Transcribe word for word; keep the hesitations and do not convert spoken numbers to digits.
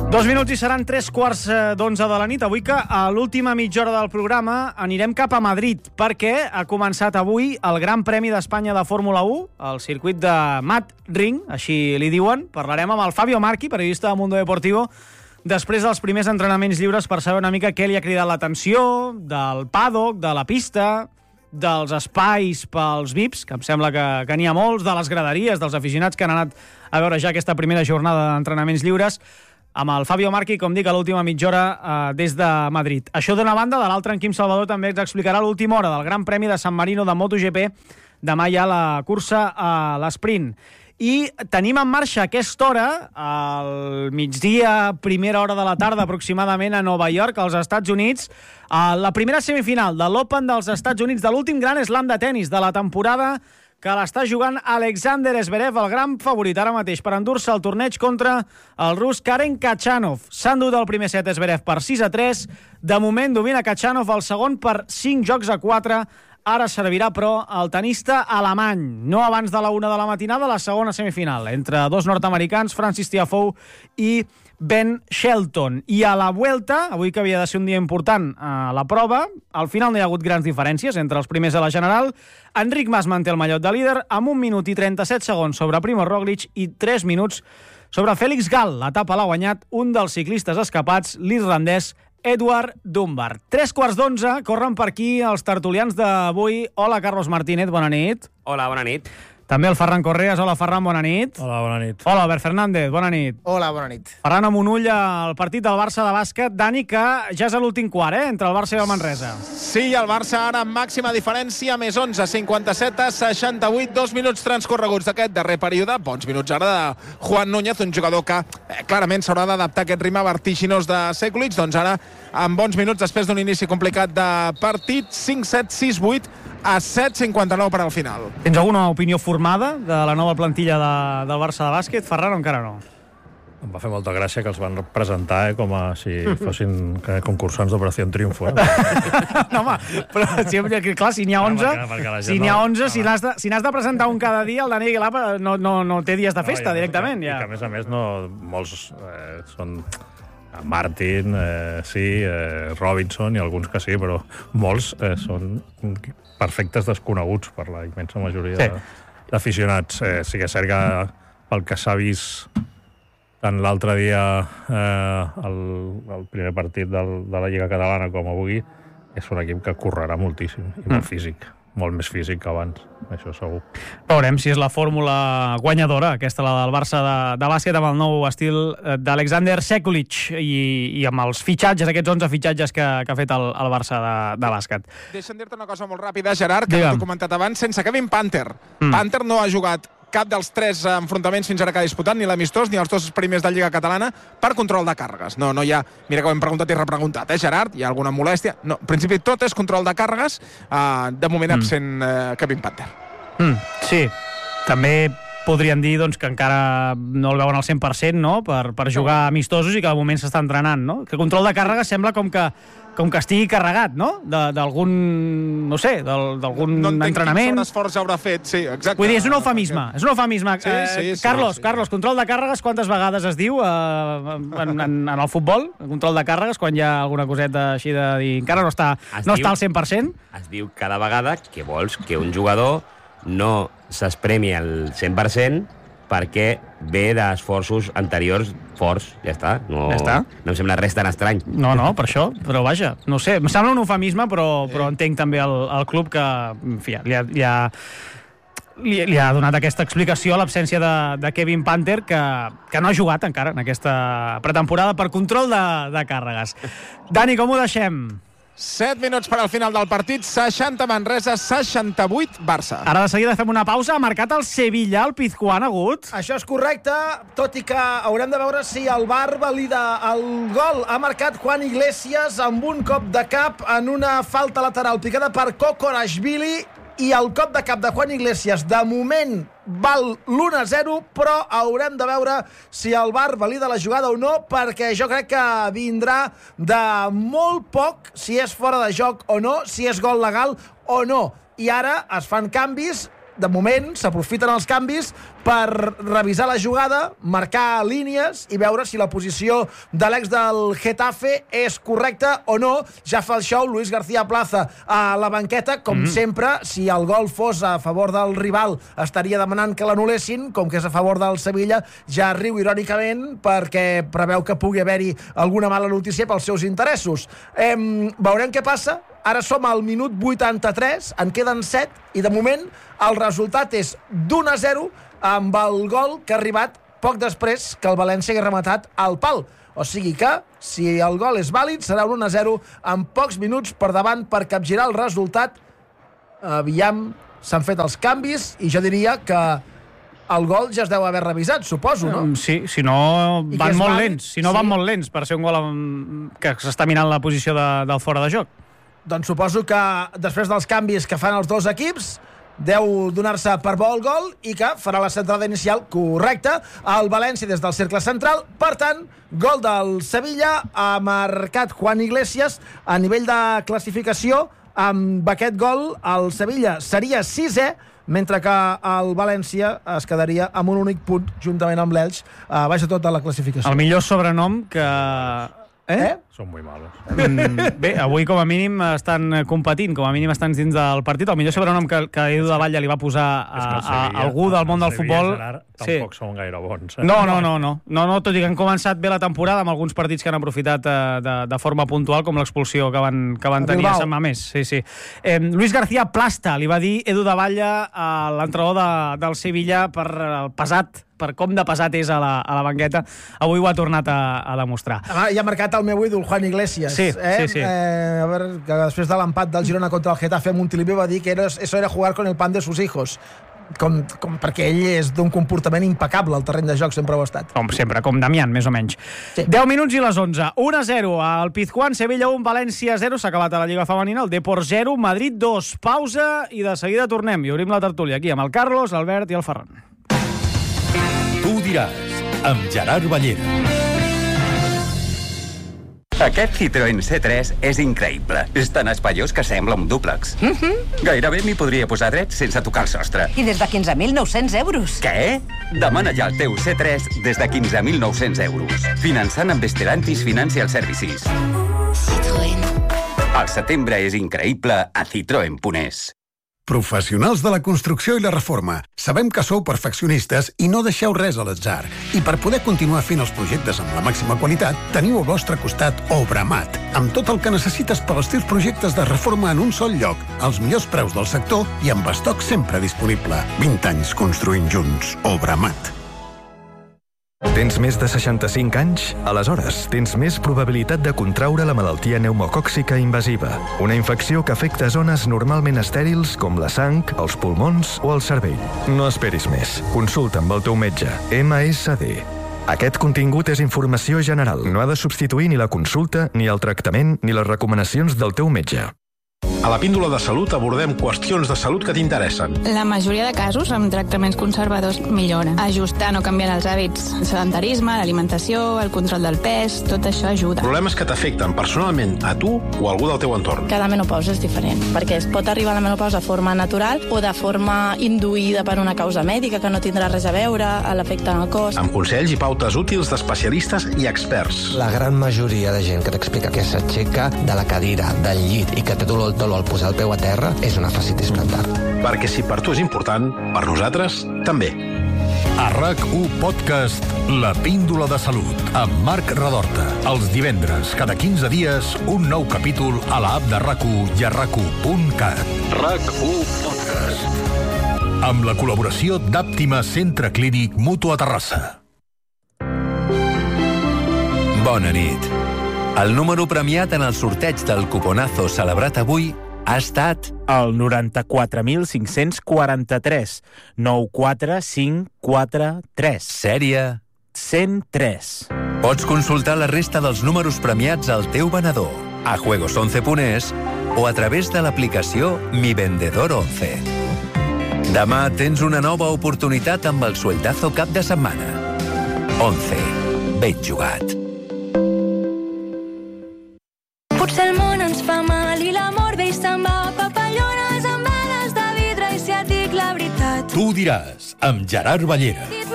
Dos minuts i seran tres quarts d'onze de la nit. Avui que a l'última mitja hora del programa anirem cap a Madrid perquè ha començat avui el Gran Premi d'Espanya de Fórmula u, el circuit de Madrid, així li diuen. Parlarem amb el Fabio Marchi, periodista de Mundo Deportivo, després dels primers entrenaments lliures per saber una mica què li ha cridat l'atenció, del paddock, de la pista, dels espais pels V I Ps, que em sembla que, que n'hi ha molts, de les graderies, dels aficionats que han anat a veure ja aquesta primera jornada d'entrenaments lliures, amb el Fabio Marchi, com dic, a l'última mitja hora eh, des de Madrid. Això d'una banda, de l'altra, en Quim Salvador també ens explicarà l'última hora del Gran Premi de San Marino de MotoGP. Demà hi ha la cursa a l'esprint. I tenim en marxa a aquesta hora, al migdia, primera hora de la tarda aproximadament, a Nova York, als Estats Units, a la primera semifinal de l'Open dels Estats Units, de l'últim gran slam de tennis de la temporada, que l'està jugant Alexander Zverev, el gran favorit ara mateix per endur-se el torneig contra el rus Karen Khachanov. S'ha endut el primer set Zverev per sis a tres. De moment domina Khachanov, el segon per cinc jocs a quatre. Ara servirà, però, el tenista alemany. No abans de la una de la matinada, la segona semifinal, entre dos nord-americans, Francis Tiafoe i Ben Shelton. I a la Vuelta, avui que havia de ser un dia important a la prova, al final no hi ha hagut grans diferències entre els primers a la general. Enric Mas manté el mallot de líder amb un minut i trenta-set segons sobre Primo Roglic i tres minuts sobre Félix Gal. L'etapa l'ha guanyat un dels ciclistes escapats, l'irlandès Edward Dunbar. Tres quarts d'onze, corren per aquí els tertulians d'avui. Hola, Carlos Martínez, bona nit. Hola, bona nit. També el Ferran Correas. Hola, Ferran, bona nit. Hola, bona nit. Hola, Albert Fernández, bona nit. Hola, bona nit. Ferran amb un ull al partit del Barça de bàsquet. Dani, que ja és a l'últim quart, eh?, entre el Barça i el Manresa. Sí, el Barça ara amb màxima diferència, més onze, cinquanta-set a seixanta-vuit, dos minuts transcorreguts d'aquest darrer període. Bons minuts ara de Juan Núñez, un jugador que eh, clarament s'haurà d'adaptar a aquest ritme vertiginós de Sekulic. Doncs ara, amb bons minuts, després d'un inici complicat de partit, cinc set, sis vuit a set cinquanta-nou per al final. Tens alguna opinió formada de la nova plantilla de, del Barça de bàsquet, Ferran, o encara no? Em va fer molta gràcia que els van presentar eh, com a si fossin eh, concursants d'Operació Triunfo. Eh? No, home, però sempre, clar, si n'hi ha onze, perquè, perquè si n'hi ha onze, no, si n'has de, si n'has de presentar un cada dia, el Dani Aguilar no, no, no té dies de festa, no, directament. I Ja. que, a més a més, no, molts eh, són Martin, eh, sí, eh, Robinson i alguns que sí, però molts eh, són perfectes desconeguts per la immensa majoria sí. d'aficionats. Eh, sí que és cert que pel que s'ha vist tant l'altre dia eh, el, el primer partit del, de la Lliga Catalana com avui, és un equip que correrà moltíssim i molt mm. físic, molt més físic que abans, això segur. Veurem si és la fórmula guanyadora, aquesta la del Barça de, de bàsquet, amb el nou estil d'Alexander Sekulic i, i amb els fitxatges, aquests onze fitxatges que, que ha fet el, el Barça de, de bàsquet. Deixa'm dir-te una cosa molt ràpida, Gerard, que Digue'm. t'ho he comentat abans, sense Kevin Panther. Mm. Panther no ha jugat cap dels tres enfrontaments fins ara que ha disputat, ni l'amistós ni els dos primers de Lliga Catalana, per control de càrregues. No, no hi ha... Mira que ho hem preguntat i repreguntat, eh, Gerard? Hi ha alguna molèstia? No, en principi tot és control de càrregues, uh, de moment mm. absent uh, Kevin Panther. Mm, sí, també podrien dir doncs, que encara no el veuen al cent per cent, no?, per, per jugar amistosos i que de moment s'està entrenant, no? Que el control de càrrega sembla com que com que estigui carregat, no?, d'algun, no sé, d'algun no entrenament. No entenc quin esforç haurà fet, sí, exacte. Vull dir, és un eufemisme, és un eufemisme. Sí, sí, sí, Carlos, sí, sí. Carlos, control de càrregues, quantes vegades es diu eh, en, en, en el futbol? Control de càrregues, quan hi ha alguna coseta així de dir encara no està, no està al cent per cent? Es diu cada vegada que vols que un jugador no s'espremi al cent per cent perquè ve d'esforços anteriors forts, ja està. No, ja està. No em sembla res tan estrany. No, no, per això, però vaja, no sé, em sembla un eufemisme, però, però entenc també el, el club que, en fi, li ha, li ha, li, li ha donat aquesta explicació a l'absència de, de Kevin Panther, que, que no ha jugat encara en aquesta pretemporada per control de, de càrregues. Dani, com ho deixem? set minuts per al final del partit, seixanta Manresa, seixanta-vuit Barça. Ara de seguida fem una pausa. Ha marcat el Sevilla, el Pizjuán, Agut. Això és correcte, tot i que haurem de veure si el V A R valida el gol. Ha marcat Juan Iglesias amb un cop de cap en una falta lateral picada per Kokorashvili, i el cop de cap de Juan Iglesias de moment val l'u a zero, però haurem de veure si el V A R valida la jugada o no, perquè jo crec que vindrà de molt poc si és fora de joc o no, si és gol legal o no. I ara es fan canvis de moment, s'aprofiten els canvis per revisar la jugada, marcar línies i veure si la posició de l'ex del Getafe és correcta o no. Ja fa el show Luis García Plaza a la banqueta, com mm. sempre. Si el gol fos a favor del rival, estaria demanant que l'anul·lessin, com que és a favor del Sevilla, ja riu irònicament perquè preveu que pugui haver-hi alguna mala notícia pels seus interessos. Eh, veurem què passa. Ara som al minut vuitanta-tres, en queden set, i de moment el resultat és d'un a zero amb el gol que ha arribat poc després que el València hagués rematat al pal. O sigui que, si el gol és vàlid, serà un un a zero amb pocs minuts per davant per capgirar el resultat. Aviam, s'han fet els canvis i jo diria que el gol ja es deu haver revisat, suposo, no? Sí, si no van molt lents. Si no van molt lents per ser un gol que s'està mirant la posició del fora de joc. Doncs suposo que després dels canvis que fan els dos equips deu donar-se per bo el gol i que farà la centrada inicial correcta al València des del cercle central. Per tant, gol del Sevilla, ha marcat Juan Iglesias. A nivell de classificació, amb aquest gol el Sevilla seria sisè, mentre que el València es quedaria amb un únic punt juntament amb l'Elx a baix de tota la classificació. El millor sobrenom que... Eh? eh? Són molt malos. Mm, bé, avui com a mínim estan competint, com a mínim estan dins del partit. El millor sobrenom que, que Edu de Batlle li va posar a, a, a algú del món del futbol... Tampoc sí. Són gaire bons. Eh? No, no, no, no, no, no, tot i que han començat bé la temporada amb alguns partits que han aprofitat eh, de, de forma puntual, com l'expulsió que van, que van tenir a Sant Mamés. Sí, sí. Eh, Luis García Plasta li va dir Edu de Batlle a l'entrenador de, del Sevilla per el pesat, per com de pesat és a la, a la banqueta. Avui ho ha tornat a, a demostrar. Ah, ja ha marcat el meu ídol, Juan Iglesias. Sí, eh? sí, sí. Eh, a veure, que després de l'empat del Girona contra el Getafe a Montilivi va dir que era, eso era jugar con el pan de sus hijos. Com, com perquè ell és d'un comportament impecable al terreny de joc, sempre ho ha estat. Com sempre, com Damián, més o menys. Sí. deu minuts i les onze. un a zero al Pizjuán, Sevilla un, València zero. S'ha acabat a la Lliga Femenina, el Depor zero, Madrid dos. Pausa i de seguida tornem. I obrim la tertúlia aquí amb el Carlos, l'Albert i el Ferran. Tu diràs, amb Gerard Ballera. Aquest Citroën C tres és increïble. És tan espaiós que sembla un dúplex. Mm-hmm. Gairebé m'hi podria posar dret sense tocar el sostre. I des de quinze mil nou-cents euros. Què? Demana ja el teu C tres des de quinze mil nou-cents euros. Finançant amb Stellantis Financial Services. Citroën. El setembre és increïble a Citroën punt es. Professionals de la construcció i la reforma, sabem que sou perfeccionistes i no deixeu res a l'atzar. I per poder continuar fent els projectes amb la màxima qualitat, teniu al vostre costat Obramat, amb tot el que necessites per als teus projectes de reforma en un sol lloc, als millors preus del sector i amb estoc sempre disponible. vint anys construint junts. Obramat. Tens més de seixanta-cinc anys? Aleshores, tens més probabilitat de contraure la malaltia pneumocòxica invasiva, una infecció que afecta zones normalment estèrils com la sang, els pulmons o el cervell. No esperis més. Consulta amb el teu metge. ema essa de. Aquest contingut és informació general. No ha de substituir ni la consulta, ni el tractament, ni les recomanacions del teu metge. A la Píndola de Salut abordem qüestions de salut que t'interessen. La majoria de casos amb tractaments conservadors millora. Ajustant o canviant els hàbits. El sedentarisme, l'alimentació, el control del pes, tot això ajuda. Problemes que t'afecten personalment a tu o a algú del teu entorn. Cada menopausa és diferent, perquè es pot arribar a la menopausa de forma natural o de forma induïda per una causa mèdica que no tindrà res a veure a l'efecte en el cos. Amb consells i pautes útils d'especialistes i experts. La gran majoria de gent que t'explica que s'aixeca de la cadira, del llit i que té dolor al tolo al posar el peu a terra és una fascitis plantar. Perquè si per tu és important, per nosaltres també. A RAC u Podcast, La Píndola de Salut, amb Marc Radorta. Els divendres, cada quinze dies, un nou capítol a l'app de RAC u i a rac u punt cat. RAC u Podcast. Amb la col·laboració d'Àptima Centre Clínic Mutu a Terrassa. Bona nit. El número premiat en el sorteig del cuponazo celebrat avui ha estat el noranta-quatre mil cinc-cents quaranta-tres, nou quatre cinc quatre tres. Sèrie cent tres. Pots consultar la resta dels números premiats al teu venedor, a juegos once punt es o a través de l'aplicació Mi Vendedor once. Demà tens una nova oportunitat amb el sueldazo cap de setmana. once. Ben jugat. Potser el món ens fa mal i l'amor ve i se'n va, papallones amb veles de vidre i si et dic la veritat Tu ho diràs, amb Gerard Ballera.